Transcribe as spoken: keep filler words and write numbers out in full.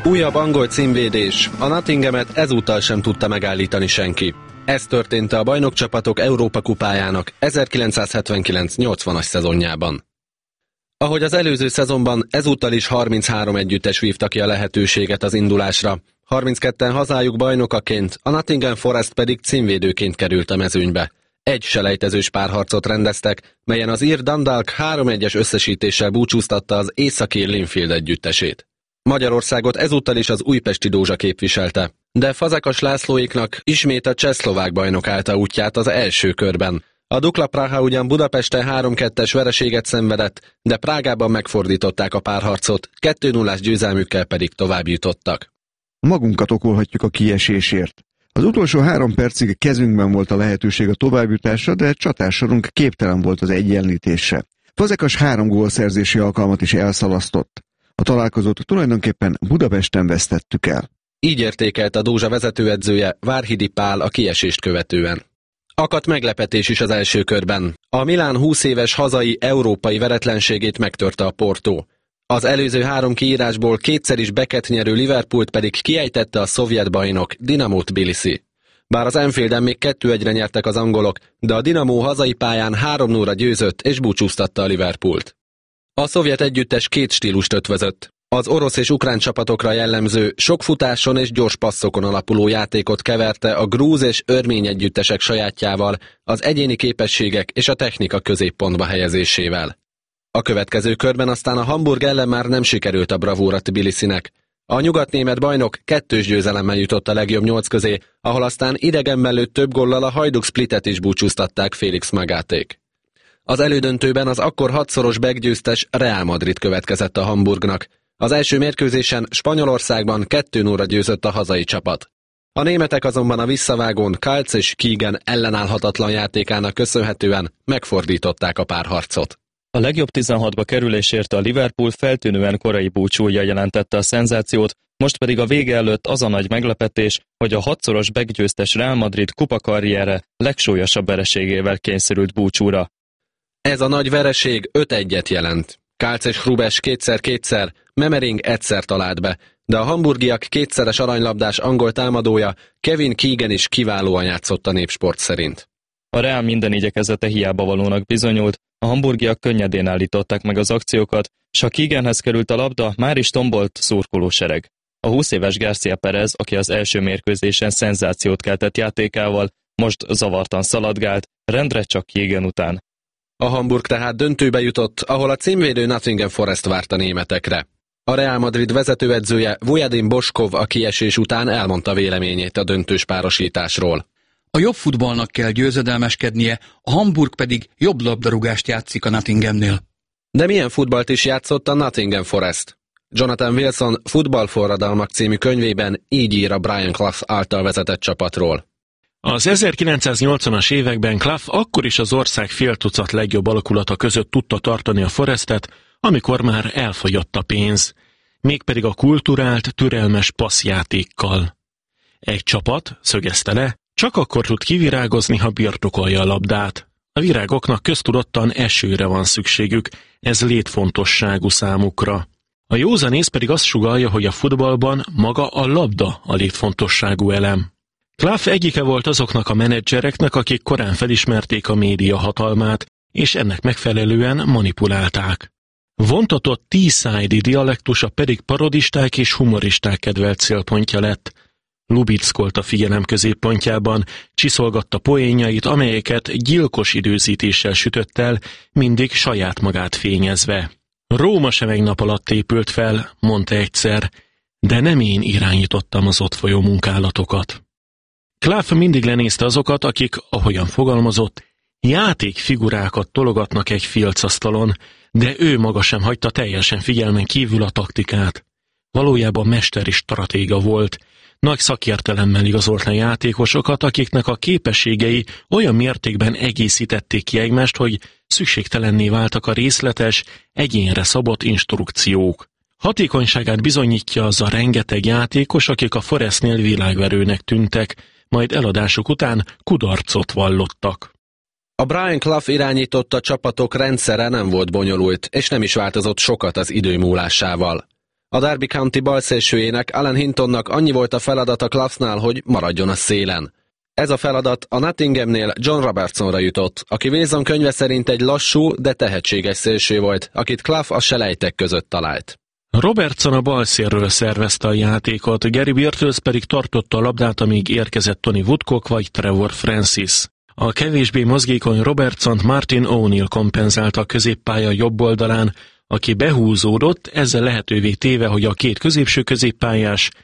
Újabb angol címvédés, a Nottinghamet ezúttal sem tudta megállítani senki. Ez történt a bajnokcsapatok Európa kupájának ezerkilencszázhetvenkilenc nyolcvanas szezonjában. Ahogy az előző szezonban, ezúttal is harminchárom együttes vívta ki a lehetőséget az indulásra. harmincketten hazájuk bajnokaként, a Nottingham Forest pedig címvédőként került a mezőnybe. Egy selejtezős párharcot rendeztek, melyen az ír Dundalk három egyes összesítéssel búcsúztatta az északi Linfield együttesét. Magyarországot ezúttal is az újpesti Dózsa képviselte, de Fazekas Lászlóiknak ismét a csehszlovák bajnok állta útját az első körben. A Dukla Praha ugyan Budapesten három kettes vereséget szenvedett, de Prágában megfordították a párharcot, kettő nullás győzelmükkel pedig tovább jutottak. Magunkat okolhatjuk a kiesésért. Az utolsó három percig kezünkben volt a lehetőség a továbbjutásra, de csatársorunk képtelen volt az egyenlítésre. Fazekas három gólszerzési alkalmat is elszalasztott. A találkozót tulajdonképpen Budapesten vesztettük el. Így értékelt a Dózsa vezetőedzője, Várhidi Pál a kiesést követően. Akadt meglepetés is az első körben. A Milán húsz éves hazai európai veretlenségét megtörte a Porto. Az előző három kiírásból kétszer is Becket nyerő Liverpoolt pedig kiejtette a szovjet bajnok Dinamo Tbilisi. Bár az Anfielden még kettő egyre nyertek az angolok, de a Dinamo hazai pályán három nullra győzött és búcsúztatta a Liverpoolt. A szovjet együttes két stílust ötvözött. Az orosz és ukrán csapatokra jellemző, sok futáson és gyors passzokon alapuló játékot keverte a grúz és örmény együttesek sajátjával, az egyéni képességek és a technika középpontba helyezésével. A következő körben aztán a Hamburg ellen már nem sikerült a bravúra Tbilisinek. A nyugatnémet bajnok kettős győzelemmel jutott a legjobb nyolc közé, ahol aztán idegenben lőtt több góllal a Hajduk Splitet is búcsúztatták Félix Magaték. Az elődöntőben az akkor hatszoros beggyőztes Real Madrid következett a Hamburgnak. Az első mérkőzésen Spanyolországban kettő nullra győzött a hazai csapat. A németek azonban a visszavágón Kalc és Kiegen ellenállhatatlan játékának köszönhetően megfordították a párharcot. A legjobb tizenhatba kerülésért a Liverpool feltűnően korai búcsúja jelentette a szenzációt, most pedig a vége előtt az a nagy meglepetés, hogy a hatszoros beggyőztes Real Madrid kupakarriere legsúlyosabb vereségével kényszerült búcsúra. Ez a nagy vereség öt egyet jelent. Kalc és Hrubes kétszer-kétszer, Memering egyszer talált be, de a hamburgiak kétszeres aranylabdás angol támadója Kevin Keegan is kiválóan játszott a Népsport szerint. A Real minden igyekezete hiába valónak bizonyult, a hamburgiak könnyedén állították meg az akciókat, s a Keeganhez került a labda, már is tombolt szurkolósereg. A húsz éves García Pérez, aki az első mérkőzésen szenzációt keltett játékával, most zavartan szaladgált, rendre csak Keegan után. A Hamburg tehát döntőbe jutott, ahol a címvédő Nottingham Forest várt a németekre. A Real Madrid vezetőedzője Vujadin Boskov a kiesés után elmondta véleményét a döntős párosításról. A jobb futballnak kell győzedelmeskednie, a Hamburg pedig jobb labdarúgást játszik a Nottinghamnél. De milyen futballt is játszott a Nottingham Forest? Jonathan Wilson Futballforradalmak című könyvében így ír a Brian Clough által vezetett csapatról. Az ezerkilencszáznyolcvanas években Clough akkor is az ország fél tucat legjobb alakulata között tudta tartani a Forestet, amikor már elfogyott a pénz, mégpedig a kulturált, türelmes passzjátékkal. Egy csapat, szögezte le, csak akkor tud kivirágozni, ha birtokolja a labdát. A virágoknak köztudottan esőre van szükségük, ez létfontosságú számukra. A józanész pedig azt sugallja, hogy a futballban maga a labda a létfontosságú elem. Clough egyike volt azoknak a menedzsereknek, akik korán felismerték a média hatalmát, és ennek megfelelően manipulálták. Vontatott Teesside-i dialektusa pedig parodisták és humoristák kedvelt célpontja lett. Lubickolt a figyelem középpontjában, csiszolgatta poénjait, amelyeket gyilkos időzítéssel sütött el, mindig saját magát fényezve. Róma sem egy nap alatt épült fel, mondta egyszer, de nem én irányítottam az ott folyó munkálatokat. Clough mindig lenézte azokat, akik, ahogyan fogalmazott, játékfigurákat tologatnak egy filcasztalon, de ő maga sem hagyta teljesen figyelmen kívül a taktikát. Valójában mesteri stratéga volt, nagy szakértelemmel igazolt le játékosokat, akiknek a képességei olyan mértékben egészítették ki egymást, hogy szükségtelenné váltak a részletes, egyénre szabott instrukciók. Hatékonyságát bizonyítja az a rengeteg játékos, akik a Forestnél világverőnek tűntek, majd eladásuk után kudarcot vallottak. A Brian Clough irányította csapatok rendszere nem volt bonyolult, és nem is változott sokat az idő múlásával. A Derby County balszélsőjének, Alan Hintonnak annyi volt a feladat a Cloughnál, hogy maradjon a szélen. Ez a feladat a Nottinghamnél John Robertsonra jutott, aki Wilson könyve szerint egy lassú, de tehetséges szélső volt, akit Clough a selejtek között talált. Robertson a balszélről szervezte a játékot, Gary Birtles pedig tartotta a labdát, amíg érkezett Tony Woodcock vagy Trevor Francis. A kevésbé mozgékony Robertsont Martin O'Neill kompenzálta a középpálya jobb oldalán, aki behúzódott, ezzel lehetővé téve, hogy a két középső középpályás